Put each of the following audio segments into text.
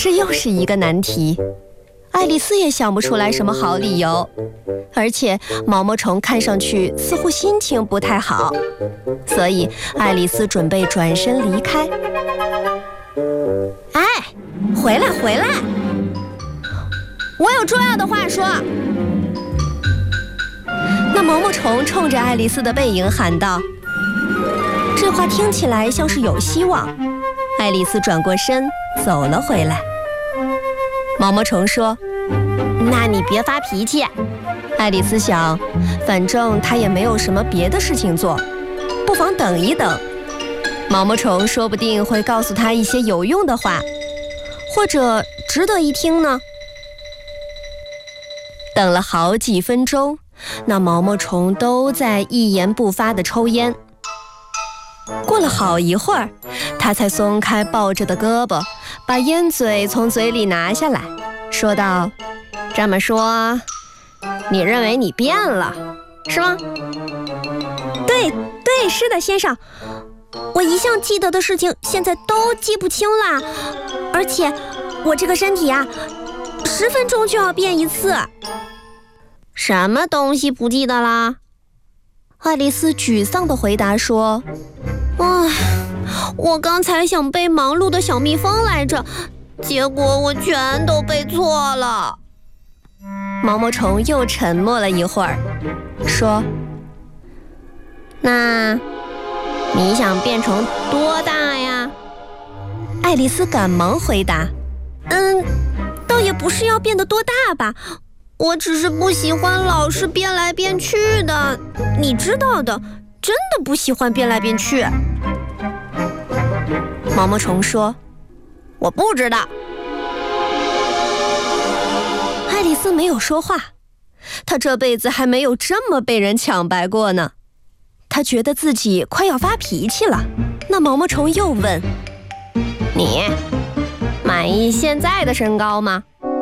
这又是一个难题。爱丽丝也想不出来什么好理由，而且毛毛虫看上去似乎心情不太好，所以爱丽丝准备转身离开。哎，回来回来，我有重要的话说。那毛毛虫冲着爱丽丝的背影喊道，这话听起来像是有希望。爱丽丝转过身走了回来。毛毛虫说，那你别发脾气。爱丽丝想，反正她也没有什么别的事情做，不妨等一等。毛毛虫说不定会告诉她一些有用的话，或者值得一听呢。等了好几分钟，那毛毛虫都在一言不发地抽烟。过了好一会儿，它才松开抱着的胳膊，把烟嘴从嘴里拿下来，说道，这么说，你认为你变了，是吗？对，是的，先生。我一向记得的事情，现在都记不清了，而且我这个身体啊，10分钟就要变一次。什么东西不记得啦？爱丽丝沮丧地回答说，唉，我刚才想背忙碌的小蜜蜂来着，结果我全都背错了。毛毛虫又沉默了一会儿，说，那你想变成多大呀？爱丽丝赶忙回答，倒也不是要变得多大吧，我只是不喜欢老是变来变去的，你知道的，真的不喜欢变来变去。毛毛虫说，我不知道。爱丽丝没有说话，她这辈子还没有这么被人抢白过呢。她觉得自己快要发脾气了。那毛毛虫又问，你满意现在的身高吗？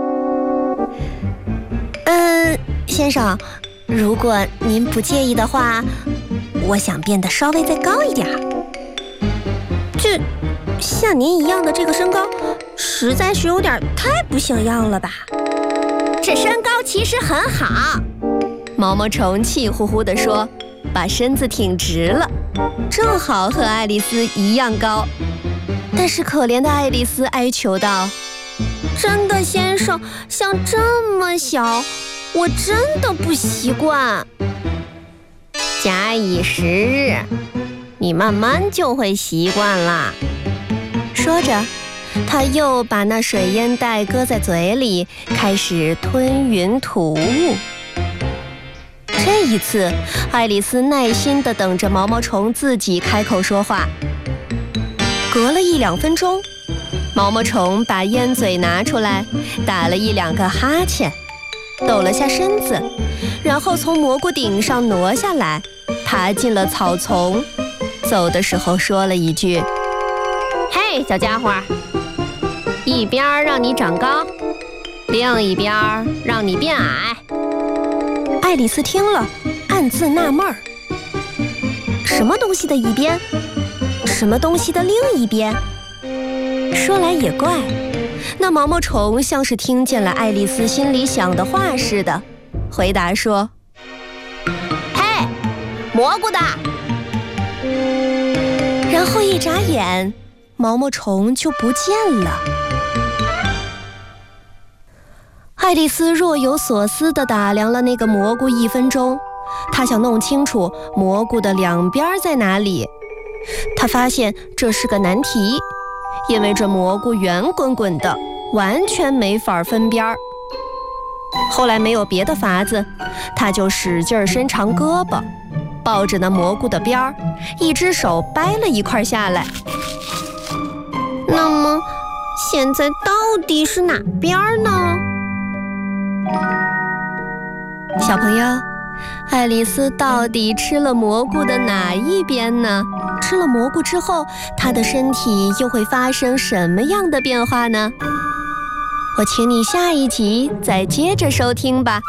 先生，如果您不介意的话，我想变得稍微再高一点。这像您一样的这个身高，实在是有点太不像样了吧？这身高其实很好。毛毛虫气呼呼地说，把身子挺直了，正好和爱丽丝一样高。但是可怜的爱丽丝哀求道，真的先生，像这么小，我真的不习惯。假以时日，你慢慢就会习惯啦。说着，他又把那水烟袋搁在嘴里，开始吞云吐雾。这一次，爱丽丝耐心地等着毛毛虫自己开口说话。隔了1-2分钟，毛毛虫把烟嘴拿出来，打了1-2个哈欠，抖了下身子，然后从蘑菇顶上挪下来，爬进了草丛。走的时候说了一句，嘿，小家伙，一边让你长高，另一边让你变矮。爱丽丝听了，暗自纳闷儿，什么东西的一边，什么东西的另一边？说来也怪，那毛毛虫像是听见了爱丽丝心里想的话似的，回答说，嘿，蘑菇的。然后一眨眼，毛毛虫就不见了。爱丽丝若有所思地打量了那个蘑菇1分钟，她想弄清楚蘑菇的两边在哪里。她发现这是个难题，因为这蘑菇圆滚滚的，完全没法分边儿。后来没有别的法子，她就使劲伸长胳膊，抱着那蘑菇的边儿，一只手掰了一块下来。那么现在到底是哪边呢？小朋友，爱丽丝到底吃了蘑菇的哪一边呢？吃了蘑菇之后，她的身体又会发生什么样的变化呢？我请你下一集再接着收听吧。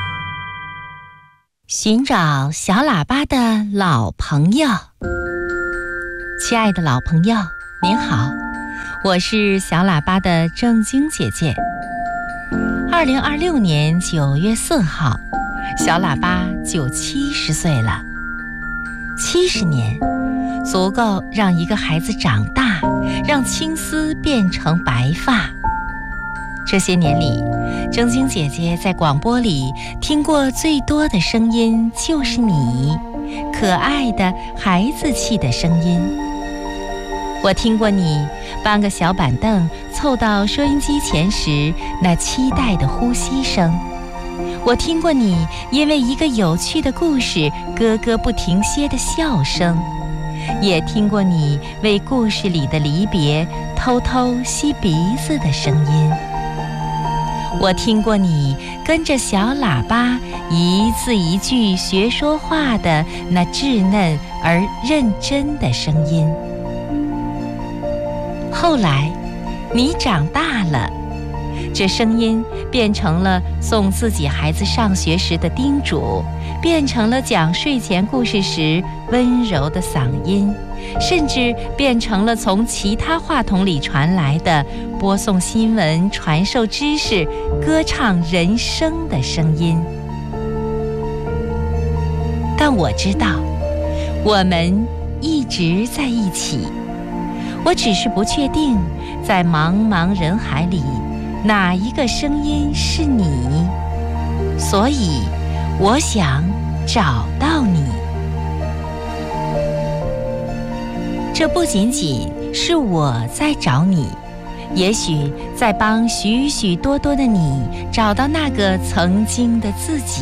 寻找小喇叭的老朋友。亲爱的老朋友，您好， 我是小喇叭的正晶姐姐。2026年9月4号，小喇叭就70岁了。70年，足够让一个孩子长大，让青丝变成白发。这些年里，正晶姐姐在广播里听过最多的声音就是你，可爱的孩子气的声音。我听过你搬个小板凳凑到收音机前时那期待的呼吸声，我听过你因为一个有趣的故事咯咯不停歇的笑声，也听过你为故事里的离别偷偷吸鼻子的声音。我听过你跟着小喇叭一字一句学说话的那稚嫩而认真的声音。后来你长大了，这声音变成了送自己孩子上学时的叮嘱，变成了讲睡前故事时温柔的嗓音，甚至变成了从其他话筒里传来的播送新闻、传授知识、歌唱人生的声音。但我知道，我们一直在一起，我只是不确定，在茫茫人海里，哪一个声音是你，所以我想找到你。这不仅仅是我在找你，也许在帮许许多多的你找到那个曾经的自己。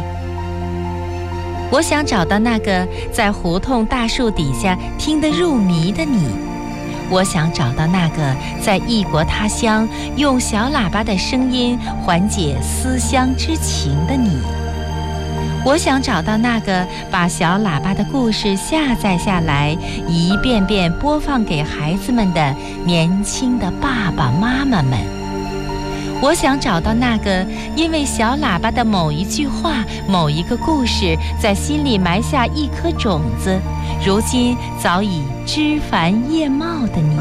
我想找到那个在胡同大树底下听得入迷的你，我想找到那个在异国他乡用小喇叭的声音缓解思乡之情的你，我想找到那个把小喇叭的故事下载下来，一遍遍播放给孩子们的年轻的爸爸妈妈们。我想找到那个因为小喇叭的某一句话、某一个故事，在心里埋下一颗种子，如今早已枝繁叶茂的你。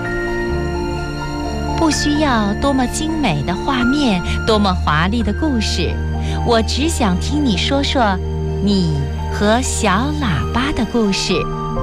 不需要多么精美的画面，多么华丽的故事，我只想听你说说你和小喇叭的故事。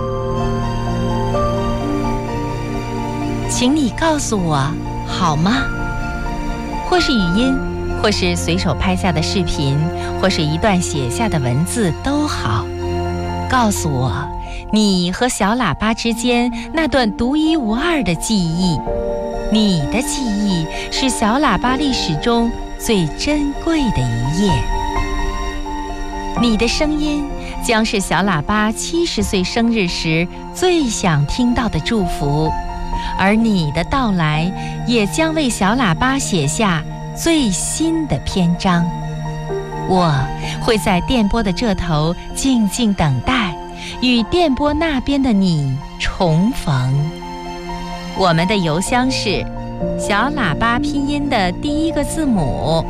请你告诉我好吗？或是语音，或是随手拍下的视频，或是一段写下的文字都好。告诉我你和小喇叭之间那段独一无二的记忆，你的记忆是小喇叭历史中最珍贵的一页。你的声音将是小喇叭70岁生日时最想听到的祝福，而你的到来也将为小喇叭写下最新的篇章。我会在电波的这头静静等待，与电波那边的你重逢。我们的邮箱是小喇叭拼音的第一个字母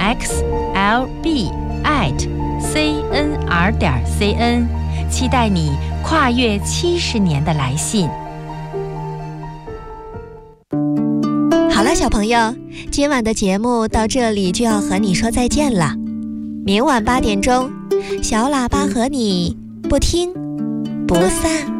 xlb@cnr.cn， 期待你跨越70年的来信。 好了，小朋友，今晚的节目到这里就要和你说再见了。明晚8点钟，小喇叭和你不听不散。